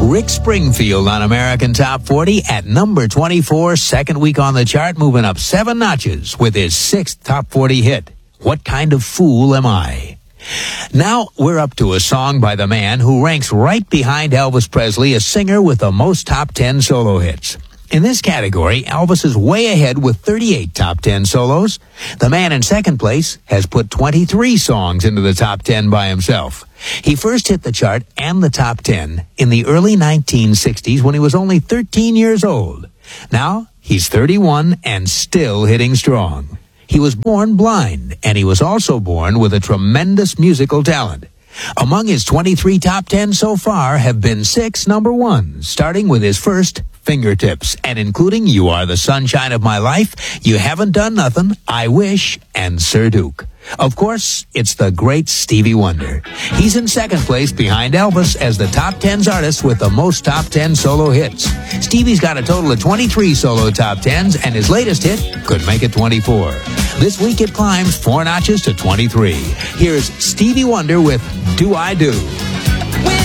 Rick Springfield on American Top 40 at number 24, second week on the chart, moving up 7 notches with his 6th Top 40 hit, What Kind of Fool Am I? Now we're up to a song by the man who ranks right behind Elvis Presley, a singer with the most top 10 solo hits. In this category, Elvis is way ahead with 38 top 10 solos. The man in second place has put 23 songs into the top 10 by himself. He first hit the chart and the top 10 in the early 1960s when he was only 13 years old. Now, he's 31 and still hitting strong. He was born blind, and he was also born with a tremendous musical talent. Among his 23 top 10 so far have been 6 number ones, starting with his first, Fingertips, and including You Are the Sunshine of My Life, You Haven't Done Nothing, I Wish, and Sir Duke. Of course, it's the great Stevie Wonder. He's in second place behind Elvis as the top 10's artist with the most top 10 solo hits. Stevie's got a total of 23 solo top 10s, and his latest hit could make it 24. This week it climbs 4 notches to 23. Here's Stevie Wonder with Do I Do.